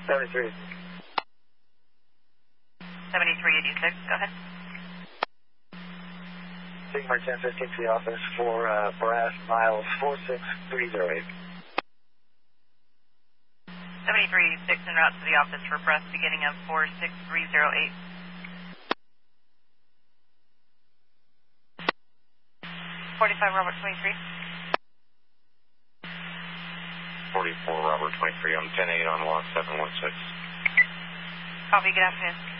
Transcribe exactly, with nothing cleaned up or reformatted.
seventy-three. seventy-three eighty-six, go ahead. Sigma ten fifteen to the office for uh, Brass Miles four six three zero eight. seventy-three eighty-six en route to the office for Brass beginning of four six three zero eight. forty-five Robert twenty-three. forty-four Robert twenty-three, I'm ten eight on walk seven one six. Copy, good afternoon.